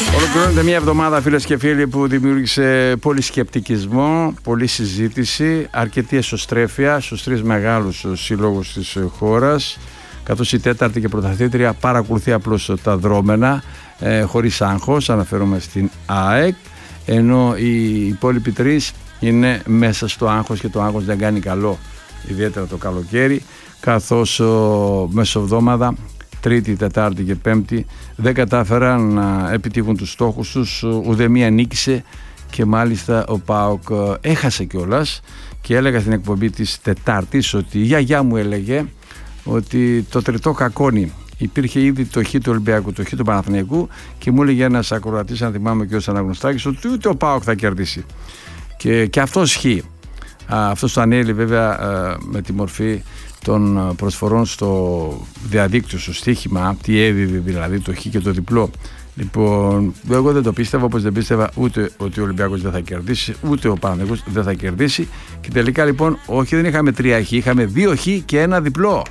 Ολοκληρώνεται μια εβδομάδα, φίλες και φίλοι, που δημιούργησε πολύ σκεπτικισμό, πολλή συζήτηση, αρκετή εσωστρέφεια στους τρεις μεγάλους συλλόγους της χώρας, καθώς η τέταρτη και πρωταθλήτρια παρακολουθεί απλώς τα δρόμενα, χωρίς άγχος, αναφέρομαι στην ΑΕΚ, ενώ οι υπόλοιποι τρεις είναι μέσα στο άγχος και το άγχος δεν κάνει καλό, ιδιαίτερα το καλοκαίρι, καθώς μεσοβδόμαδα, Τρίτη, Τετάρτη και Πέμπτη δεν κατάφεραν να επιτύχουν τους στόχους τους, ουδέμια νίκησε και μάλιστα ο ΠΑΟΚ έχασε κιόλας. Και έλεγα στην εκπομπή της Τετάρτης ότι η γιαγιά μου έλεγε ότι το τριτό κακόνι, υπήρχε ήδη το χ του Ολυμπιακού, το χ του Παναθηναϊκού, και μου έλεγε ένας ακροατής, αν θυμάμαι και ο Αναγνωστάκης, ότι ούτε ο ΠΑΟΚ θα κερδίσει. Και αυτό ισχύει. Αυτό το ανέλει βέβαια με τη μορφή των προσφορών στο διαδίκτυο, στο στοίχημα, τι έδιδε δηλαδή το χ και το διπλό. Λοιπόν, εγώ δεν το πίστευα, όπως δεν πίστευα ούτε ότι ο Ολυμπιακός δεν θα κερδίσει, ούτε ο Παναθηναϊκός δεν θα κερδίσει. Και τελικά λοιπόν, όχι, δεν είχαμε 3 χ, είχαμε 2 χ και ένα διπλό.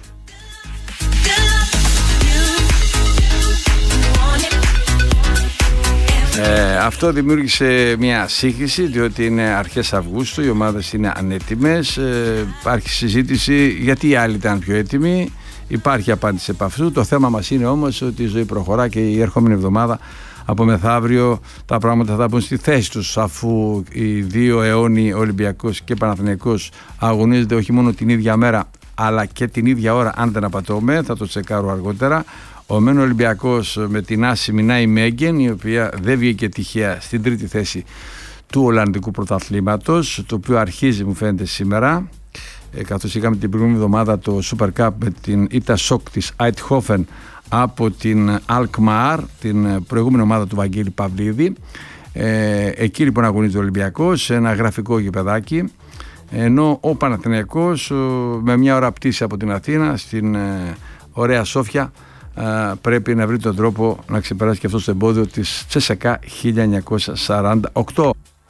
Αυτό δημιούργησε μια σύγχυση, διότι είναι αρχές Αυγούστου, οι ομάδες είναι ανέτοιμες, υπάρχει συζήτηση γιατί οι άλλοι ήταν πιο έτοιμοι, υπάρχει απάντηση επ' αυτού. Το θέμα μας είναι όμως ότι η ζωή προχωρά και η ερχόμενη εβδομάδα, από μεθαύριο, τα πράγματα θα μπουν στη θέση τους, αφού οι δύο αιώνιοι Ολυμπιακός και Παναθηναϊκός αγωνίζονται όχι μόνο την ίδια μέρα αλλά και την ίδια ώρα, αν δεν απατώμε, θα το τσεκάρω αργότερα. Ο μεν Ολυμπιακός με την άσημη Νάιμέγγεν, η οποία δεν βγήκε τυχαία στην τρίτη θέση του Ολλανδικού πρωταθλήματος, το οποίο αρχίζει, μου φαίνεται, σήμερα, καθώς είχαμε την προηγούμενη εβδομάδα το Super Cup με την ήττα σοκ της Eindhoven από την Alkmaar, την προηγούμενη ομάδα του Βαγγέλη Παυλίδη. Εκεί λοιπόν αγωνίζεται ο Ολυμπιακός σε ένα γραφικό γηπεδάκι, ενώ ο Παναθηναϊκός με μια ώρα πτήση από την Αθήνα στην ωραία Σόφια πρέπει να βρει τον τρόπο να ξεπεράσει και αυτό το εμπόδιο της CSKA 1948.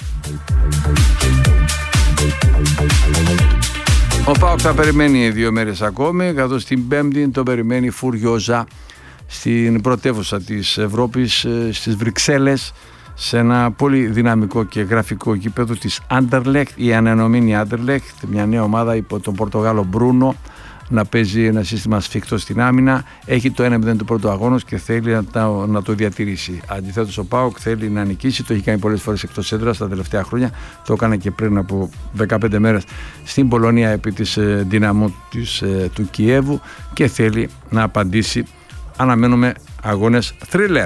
Ο ΠΑΟΚ θα περιμένει 2 μέρες ακόμη, καθώς την Πέμπτη τον περιμένει φουριόζα στην πρωτεύουσα της Ευρώπης, στις Βρυξέλλες, σε ένα πολύ δυναμικό και γραφικό γήπεδο της Anderlecht, η ανανεωμένη Anderlecht, μια νέα ομάδα υπό τον Πορτογάλο Μπρούνο, να παίζει ένα σύστημα σφιχτό στην άμυνα. Έχει το 1-0 του πρώτου αγώνος και θέλει να το διατηρήσει. Αντιθέτως, ο ΠΑΟΚ θέλει να νικήσει. Το έχει κάνει πολλές φορές εκτός έδρας τα τελευταία χρόνια. Το έκανε και πριν από 15 μέρες στην Πολωνία επί της Δυναμό του Κιέβου και θέλει να απαντήσει. Αναμένουμε αγώνες thriller.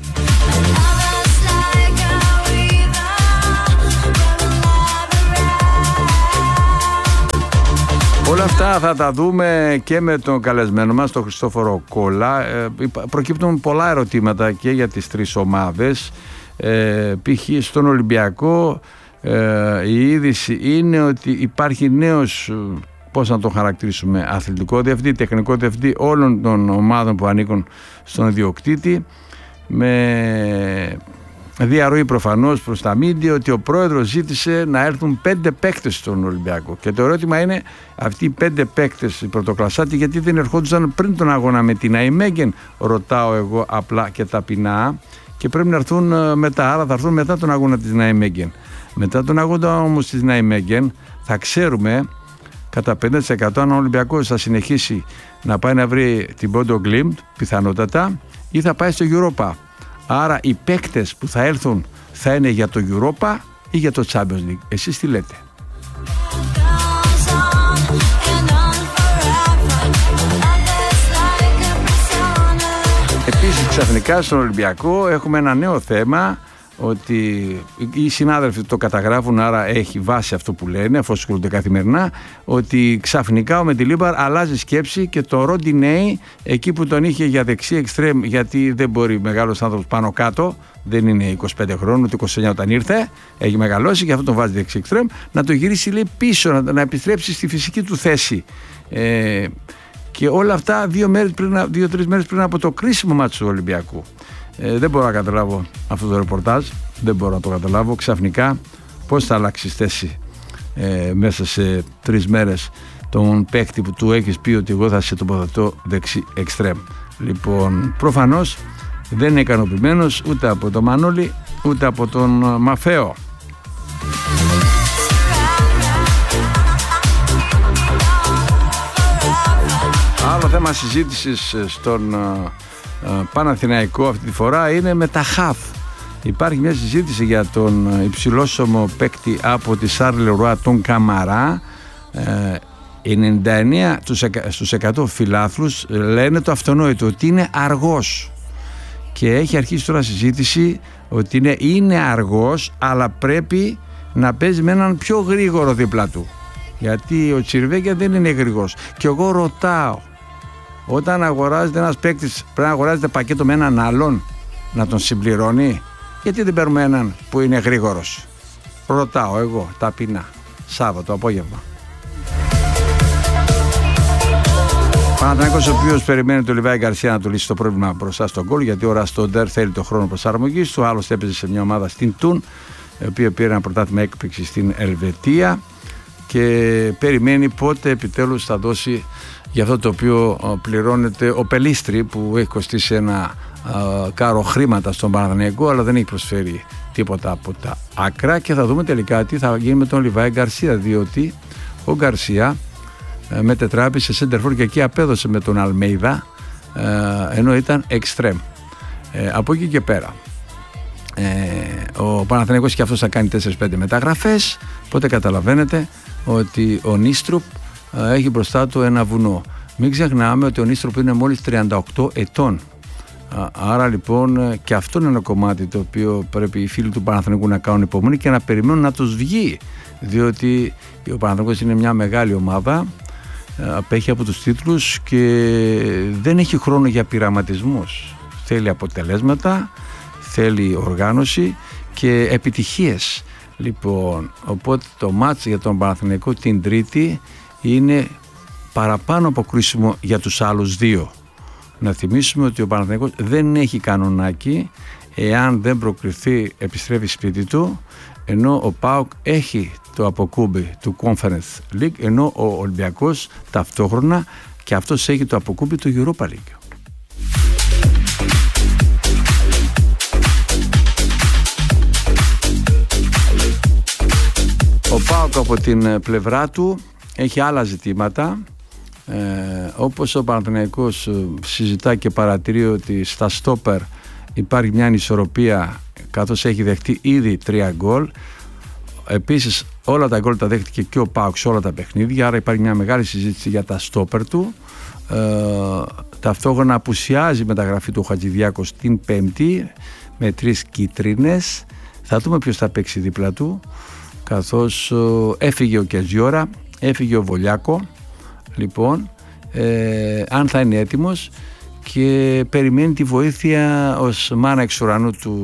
Όλα αυτά θα τα δούμε και με τον καλεσμένο μας, τον Χριστόφορο Κόλλα. Προκύπτουν πολλά ερωτήματα και για τις τρεις ομάδες. Π.χ. στον Ολυμπιακό η είδηση είναι ότι υπάρχει νέος, πώς να το χαρακτηρίσουμε, αθλητικό διευθυντή, τεχνικό διευθυντή όλων των ομάδων που ανήκουν στον ιδιοκτήτη, με διαρροή προφανώς προς τα μίντια ότι ο πρόεδρος ζήτησε να έρθουν 5 παίκτες στον Ολυμπιακό. Και το ερώτημα είναι, αυτοί οι 5 παίκτες, οι πρωτοκλασσάτοι, γιατί δεν ερχόντουσαν πριν τον αγώνα με την Νάιμέγγεν, ρωτάω εγώ απλά και ταπεινά, και πρέπει να έρθουν μετά, άρα θα έρθουν μετά τον αγώνα της Νάιμέγγεν. Μετά τον αγώνα όμως της Νάιμέγγεν θα ξέρουμε κατά 50% αν ο Ολυμπιακός θα συνεχίσει να πάει να βρει την Πόντο Γκλίμπτ, πιθανότατα, ή θα πάει στο Europa. Άρα οι παίκτες που θα έρθουν θα είναι για το Europa ή για το Champions League. Εσείς τι λέτε? Επίσης, ξαφνικά στον Ολυμπιακό έχουμε ένα νέο θέμα, ότι οι συνάδελφοι το καταγράφουν, άρα έχει βάση αυτό που λένε, αφού ασχολούνται καθημερινά, ότι ξαφνικά ο Μεντιλίμπαρ αλλάζει σκέψη και το Ροντινέι, εκεί που τον είχε για δεξί εξτρέμ, γιατί δεν μπορεί μεγάλος άνθρωπος πάνω κάτω, δεν είναι 25 χρόνων, ούτε 29 όταν ήρθε, έχει μεγαλώσει και αυτό τον βάζει δεξί εξτρέμ, να το γυρίσει, λέει, πίσω, να επιστρέψει στη φυσική του θέση. Και όλα αυτά 2-3 μέρες πριν από το κρίσιμο μάτσο του Ολυμπιακού. Δεν μπορώ να καταλάβω αυτό το ρεπορτάζ, δεν μπορώ να το καταλάβω. Ξαφνικά πώς θα αλλάξει θέση μέσα σε 3 μέρες τον παίκτη που του έχεις πει ότι εγώ θα σε τοποθετώ δεξί εξτρέμ. Λοιπόν, προφανώς δεν είναι ικανοποιημένος ούτε από τον Μανώλη ούτε από τον Μαφαίο. Άλλο θέμα συζήτησης στον Παναθηναϊκό αυτή τη φορά είναι με τα χαφ. Υπάρχει μια συζήτηση για τον υψηλόσωμο παίκτη από τη Σαρλ Λερουά, τον Καμαρά. 99 στους 100 φιλάθλους λένε το αυτονόητο, ότι είναι αργός, και έχει αρχίσει τώρα συζήτηση ότι είναι αργός, αλλά πρέπει να παίζει με έναν πιο γρήγορο δίπλα του, γιατί ο Τσιρβέγια δεν είναι γρήγορος. Και εγώ ρωτάω, όταν αγοράζεται ένας παίκτης, πρέπει να αγοράζετε πακέτο με έναν άλλον να τον συμπληρώνει? Γιατί δεν παίρνουμε έναν που είναι γρήγορος? Ρωτάω εγώ ταπεινά, Σάββατο απόγευμα. Παναθηναϊκός, ο οποίος περιμένει τον Λιβάη Γκαρσία να του λύσει το πρόβλημα μπροστά στον γκολ, γιατί ο Ραστόντερ θέλει το χρόνο προσαρμογής του. Άλλος έπαιζε σε μια ομάδα στην Τουν, η οποία πήρε ένα πρωτάθλημα έκπληξη στην Ελβετία, και περιμένει πότε επιτέλους θα δώσει για αυτό το οποίο πληρώνεται ο Πελίστρη, που έχει κοστίσει ένα κάρο χρήματα στον Παναθηναϊκό, αλλά δεν έχει προσφέρει τίποτα από τα άκρα. Και θα δούμε τελικά τι θα γίνει με τον Λιβάη Γκαρσία, διότι ο Γκαρσία μετετράπησε σε center for και εκεί απέδωσε με τον Αλμέιδα, ενώ ήταν extreme. Από εκεί και πέρα ο Παναθηναϊκός και αυτός θα κάνει 4-5 μεταγραφές, οπότε καταλαβαίνετε ότι ο Νίστρουπ έχει μπροστά του ένα βουνό. Μην ξεχνάμε ότι ο Νίστρουπ είναι μόλις 38 ετών. Άρα λοιπόν και αυτό είναι ένα κομμάτι το οποίο πρέπει οι φίλοι του Παναθηναϊκού να κάνουν υπομονή και να περιμένουν να τους βγει, διότι ο Παναθηναϊκός είναι μια μεγάλη ομάδα, απέχει από τους τίτλους και δεν έχει χρόνο για πειραματισμούς. Θέλει αποτελέσματα, θέλει οργάνωση και επιτυχίες. Λοιπόν, οπότε το μάτς για τον Παναθηναϊκό την Τρίτη είναι παραπάνω από κρίσιμο για τους άλλους δύο. Να θυμίσουμε ότι ο Παναθηναϊκός δεν έχει κανονάκι, εάν δεν προκριθεί επιστρέφει σπίτι του, ενώ ο ΠΑΟΚ έχει το αποκούμπι του Conference League, ενώ ο Ολυμπιακός ταυτόχρονα και αυτός έχει το αποκούμπι του Europa League. Ο ΠΑΟΚ από την πλευρά του έχει άλλα ζητήματα, όπως ο Παναθηναϊκός συζητά και παρατηρεί ότι στα στόπερ υπάρχει μια ανισορροπία, καθώς έχει δεχτεί ήδη 3 γκολ. Επίσης όλα τα γκολ τα δέχτηκε και ο ΠΑΟΚ σε όλα τα παιχνίδια, άρα υπάρχει μια μεγάλη συζήτηση για τα στόπερ του. Ταυτόχρονα απουσιάζει η μεταγραφή του Χατζηδιάκος την Πέμπτη με 3 κίτρινες. Θα δούμε ποιος θα παίξει δίπλα του, καθώς έφυγε ο Κετζιόρα, έφυγε ο Βολιάκο, λοιπόν, αν θα είναι έτοιμος, και περιμένει τη βοήθεια ως μάνα εξ ουρανού του